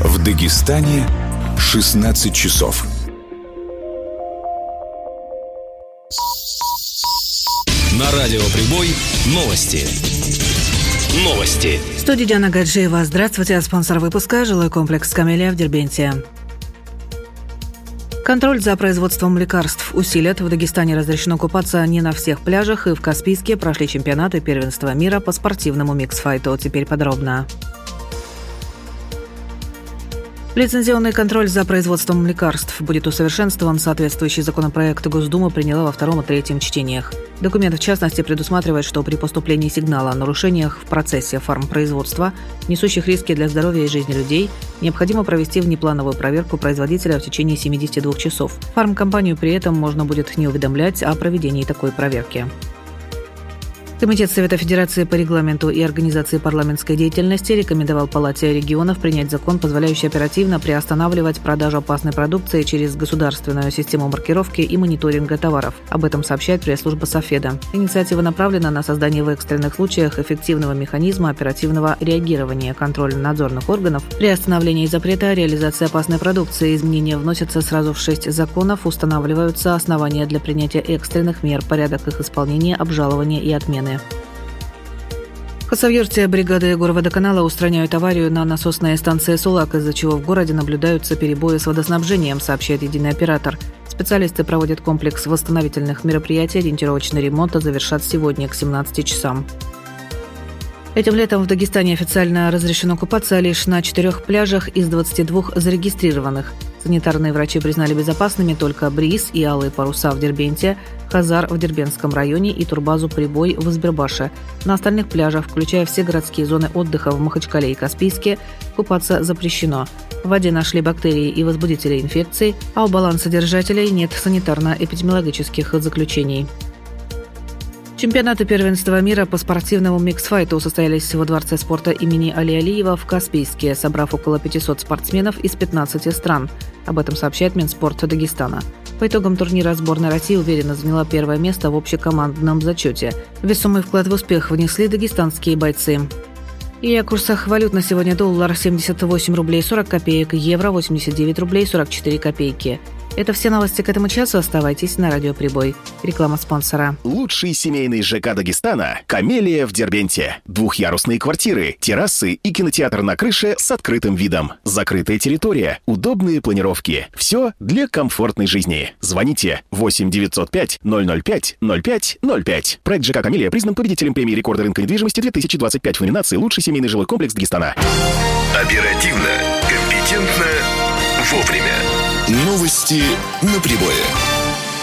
В Дагестане 16 часов. На радио «Прибой» новости. В студии Диана Гаджиева. Здравствуйте. Спонсор выпуска – жилой комплекс «Камелия» в Дербенте. Контроль за производством лекарств усилят. В Дагестане разрешено купаться не на всех пляжах, и в Каспийске прошли чемпионаты первенства мира по спортивному микс-файту. Теперь подробно. Лицензионный контроль за производством лекарств будет усовершенствован. Соответствующий законопроект Госдума приняла во втором и третьем чтениях. Документ, в частности, предусматривает, что при поступлении сигнала о нарушениях в процессе фармпроизводства, несущих риски для здоровья и жизни людей, необходимо провести внеплановую проверку производителя в течение 72 часов. Фармкомпанию при этом можно будет не уведомлять о проведении такой проверки. Комитет Совета Федерации по регламенту и организации парламентской деятельности рекомендовал Палате регионов принять закон, позволяющий оперативно приостанавливать продажу опасной продукции через государственную систему маркировки и мониторинга товаров. Об этом сообщает пресс-служба Софеда. Инициатива направлена на создание в экстренных случаях эффективного механизма оперативного реагирования контрольно-надзорных органов при остановлении запрета реализации опасной продукции. Изменения вносятся сразу в 6 законов, устанавливаются основания для принятия экстренных мер, порядок их исполнения, обжалования и отмены. В Хасавюрте бригады Горводоканала устраняют аварию на насосной станции Сулак, из-за чего в городе наблюдаются перебои с водоснабжением, сообщает единый оператор. Специалисты проводят комплекс восстановительных мероприятий. Ориентировочный ремонт завершат сегодня к 17 часам. Этим летом в Дагестане официально разрешено купаться лишь на 4 пляжах из 22 зарегистрированных. Санитарные врачи признали безопасными только Бриз и Алые паруса в Дербенте, Хазар в Дербентском районе и турбазу Прибой в Избербаше. На остальных пляжах, включая все городские зоны отдыха в Махачкале и Каспийске, купаться запрещено. В воде нашли бактерии и возбудители инфекций, а у балансодержателей нет санитарно-эпидемиологических заключений. Чемпионаты первенства мира по спортивному микс-файту состоялись во Дворце спорта имени Али Алиева в Каспийске, собрав около 500 спортсменов из 15 стран. Об этом сообщает Минспорт Дагестана. По итогам турнира сборная России уверенно заняла первое место в общекомандном зачете. Весомый вклад в успех внесли дагестанские бойцы. И о курсах валют на сегодня: доллар 78 рублей 40 копеек, евро 89 рублей 44 копейки. Это все новости к этому часу. Оставайтесь на радио «Прибой». Реклама спонсора. Лучший семейный ЖК Дагестана – «Камелия» в Дербенте. Двухъярусные квартиры, террасы и кинотеатр на крыше с открытым видом. Закрытая территория, удобные планировки. Все для комфортной жизни. Звоните 8 905 005 05 05. Проект ЖК «Камелия» признан победителем премии «Рекорды рынка недвижимости» 2025 в номинации «Лучший семейный жилой комплекс Дагестана». Оперативно, компетентно, вовремя. Новости на Прибое.